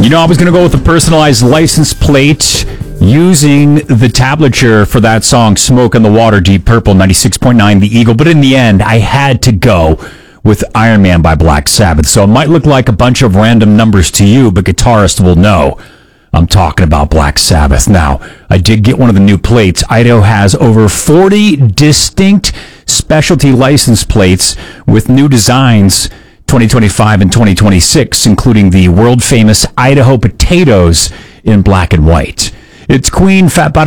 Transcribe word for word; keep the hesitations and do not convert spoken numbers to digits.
You know, I was going to go with a personalized license plate using the tablature for that song, Smoke on the Water, Deep Purple, ninety-six point nine, The Eagle. But in the end, I had to go with Iron Man by Black Sabbath. So it might look like a bunch of random numbers to you, but guitarists will know I'm talking about Black Sabbath. Now, I did get one of the new plates. Idaho has over forty distinct specialty license plates with new designs twenty twenty-five and twenty twenty-six, including the world-famous Idaho potatoes in black and white. It's Queen Fat Bottom